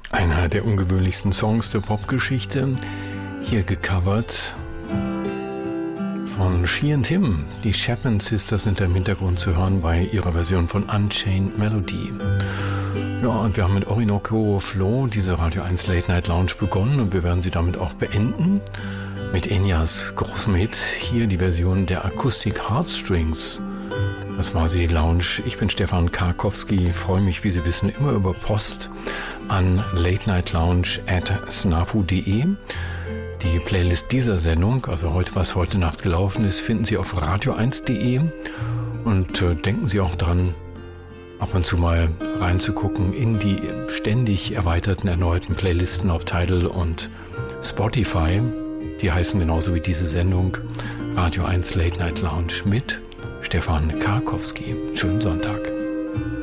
Einer der ungewöhnlichsten Songs der Popgeschichte, hier gecovert von She and Him. Die Chapman Sisters sind da im Hintergrund zu hören bei ihrer Version von Unchained Melody. Ja, und wir haben mit Orinoco Flow diese Radio 1 Late Night Lounge begonnen und wir werden sie damit auch beenden. Mit Enyas großem Hit, hier die Version der Acoustic Heartstrings. Das war sie, die Lounge. Ich bin Stefan Karkowski, freue mich, wie Sie wissen, immer über Post an latenightlounge@snafu.de. Die Playlist dieser Sendung, also heute, was heute Nacht gelaufen ist, finden Sie auf radio1.de und denken Sie auch dran, ab und zu mal reinzugucken in die ständig erweiterten, erneuten Playlisten auf Tidal und Spotify. Die heißen genauso wie diese Sendung Radio 1 Late Night Lounge mit Stefan Karkowski. Schönen Sonntag.